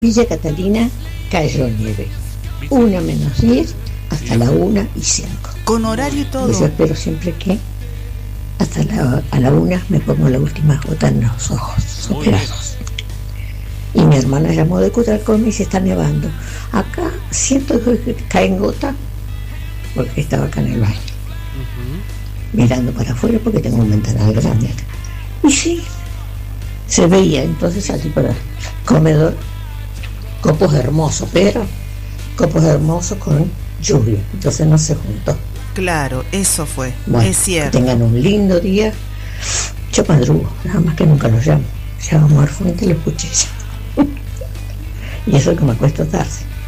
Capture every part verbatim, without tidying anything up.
Villa Catalina cayó nieve. Una menos diez hasta la una y cinco. Con horario y todo. Yo espero siempre que hasta la, a la una me pongo la última gota en los ojos operados. Y mi hermana llamó de Cutralcó y me dice, está nevando. Acá siento que caen gotas porque estaba acá en el baño. Uh-huh. Mirando para afuera porque tengo un ventanal grande acá. Y sí, se veía. Entonces salí para el comedor. Copos hermosos, pero copos hermosos con lluvia. Entonces no se juntó. Claro, eso fue. Bueno, es cierto. Que tengan un lindo día. Yo madrugo, nada más que nunca los llamo. Llamo a Fuente y lo escuché ya. Y eso es que me acuesto tarde.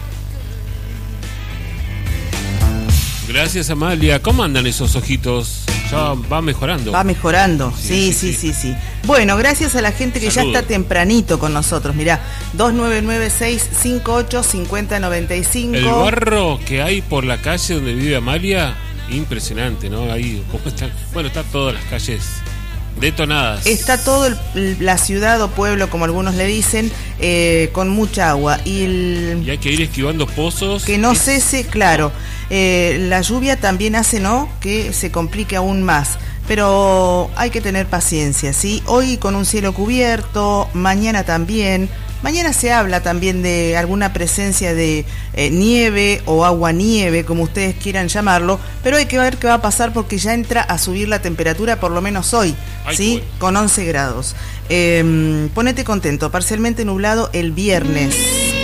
Gracias, Amalia. ¿Cómo andan esos ojitos? Ya va mejorando. Va mejorando, sí, sí, sí, sí, sí. Bueno, gracias a la gente que Saludos. Ya está tempranito con nosotros. Mirá, dos nueve nueve seis cinco ocho cinco cero nueve cinco. El barro que hay por la calle donde vive Amalia, impresionante, ¿no? Ahí, ¿cómo están? Bueno, están todas las calles detonadas. Está todo el, la ciudad o pueblo, como algunos le dicen, eh, con mucha agua. Y, el, y hay que ir esquivando pozos. Que no cese, claro. Eh, la lluvia también hace, ¿no?, que se complique aún más. Pero hay que tener paciencia, ¿sí? Hoy con un cielo cubierto, mañana también. Mañana se habla también de alguna presencia de eh, nieve o agua-nieve, como ustedes quieran llamarlo, pero hay que ver qué va a pasar porque ya entra a subir la temperatura, por lo menos hoy, Ay, ¿sí? Bueno. Con once grados. Eh, ponete contento, parcialmente nublado el viernes.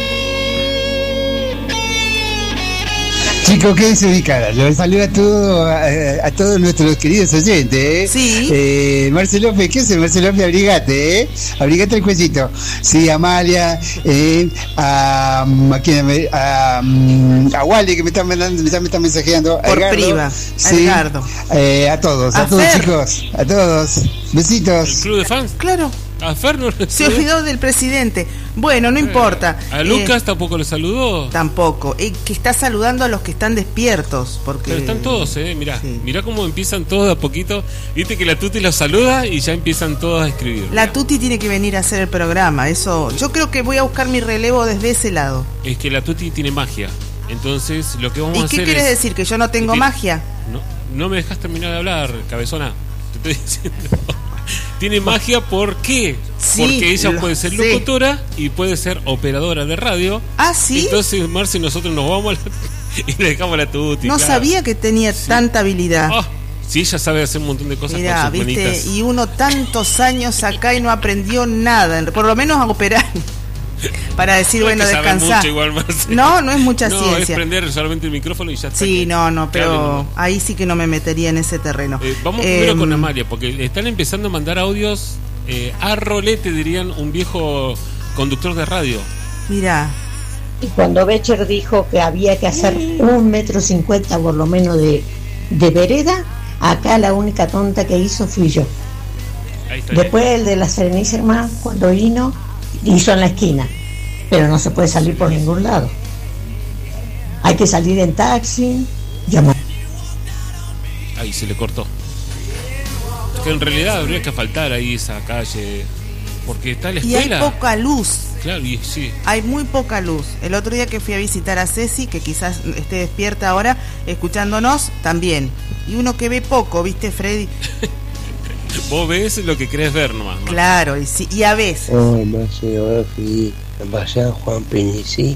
Chicos, qué desubicada. Yo saludo a, todo, a, a todos nuestros queridos oyentes. ¿eh? Sí. Eh, Marcelo López, ¿qué hace Marcelo López? Abrigate, ¿eh? Abrigate el cuellito. Sí, Amalia, eh, a, a, quién, a, a Wally, que me están mandando, me están, me están mensajeando. Por Edgardo, priva. Sí, Edgardo. Eh, a todos, a, a todos, Fer. Chicos. A todos. Besitos. ¿El club de fans? Claro. A Fer no se olvidó del presidente. Bueno, no eh, importa. A Lucas eh, tampoco le saludó. Tampoco. Eh, que está saludando a los que están despiertos. Porque... Pero están todos, ¿eh? Mirá, sí. Mirá cómo empiezan todos de a poquito. Viste que la Tuti los saluda y ya empiezan todos a escribir. La mirá. Tuti tiene que venir a hacer el programa. Eso. Yo creo que voy a buscar mi relevo desde ese lado. Es que la Tuti tiene magia. Entonces, lo que vamos ¿Y a hacer qué quieres es... decir? ¿Que yo no tengo que... magia? No, no me dejas terminar de hablar, cabezona. Te estoy diciendo... Tiene magia, ¿por qué? Sí, porque ella lo, puede ser locutora sí. y puede ser operadora de radio. Ah, sí. Entonces, Marce, nosotros nos vamos a la... y le dejamos a la Tuti. No claro. sabía que tenía sí. tanta habilidad. Oh, sí, ella sabe hacer un montón de cosas. Mirá, con sus ¿viste? manitas. Y uno tantos años acá y no aprendió nada, por lo menos a operar. Para decir, no bueno, es descansar. Igual, no, no es mucha no, ciencia. Es prender solamente el micrófono y ya está. Sí, que, no, no, pero ahí sí que no me metería en ese terreno. Eh, vamos eh, primero con Amalia, porque están empezando a mandar audios eh, a rolete, dirían un viejo conductor de radio. Mirá. Y cuando Becher dijo que había que hacer un metro cincuenta por lo menos de, de vereda, acá la única tonta que hizo fui yo. Ahí está, Después ahí. El de la Serenísima, cuando vino, hizo en la esquina, pero no se puede salir por ningún lado. Hay que salir en taxi, llamar. Ahí se le cortó. Es que en realidad habría que asfaltar ahí esa calle, porque está la escuela. Y hay poca luz. Claro, y sí. Hay muy poca luz. El otro día que fui a visitar a Ceci, que quizás esté despierta ahora, escuchándonos, también. Y uno que ve poco, ¿viste, Freddy? Vos ves lo que querés ver nomás. ¿No? Claro, y, sí, y a veces. Oh, Marce, ahora fui a pasar a Juan Penici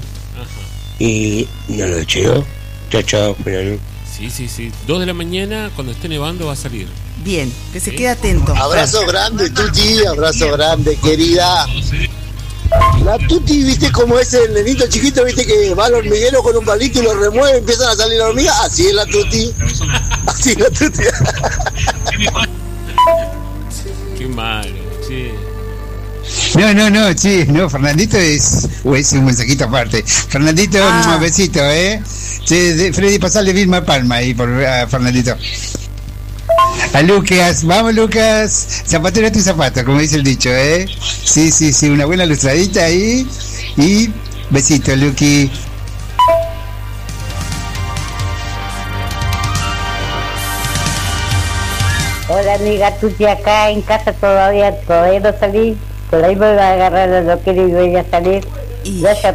y no lo echó. Chao, chao, pero Sí, sí, sí. Dos de la mañana, cuando esté nevando, va a salir. Bien, que se ¿Sí? quede atento. Abrazo grande, Tuti, abrazo grande, querida. La Tuti, viste cómo es el nenito chiquito, viste que va al hormiguero con un palito y lo remueve, empiezan a salir las hormigas. Así es la Tuti. Así es la Tuti. Qué malo, che. No, no, no, che, no, Fernandito es, o es un mensajito aparte. Fernandito, ah. un besito, ¿eh? Che, de, Freddy, pasarle Vilma Palma ahí por uh, Fernandito. A Lucas, vamos Lucas, zapatero a tu zapato, como dice el dicho, ¿eh? Sí, sí, sí, una buena lustradita ahí. Y besito, Luqui. Hola amiga Tuti, acá en casa todavía, todavía no salí, por ahí me voy a agarrar a lo que y voy a salir. Y... Ya